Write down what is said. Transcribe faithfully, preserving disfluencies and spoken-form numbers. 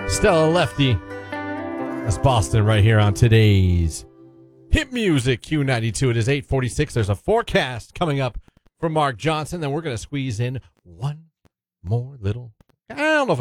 Stella Lefty. That's Boston right here on today's Hit Music Q ninety-two. It is eight forty-six. There's a forecast coming up from Mark Johnson. Then we're going to squeeze in one more little, I don't know if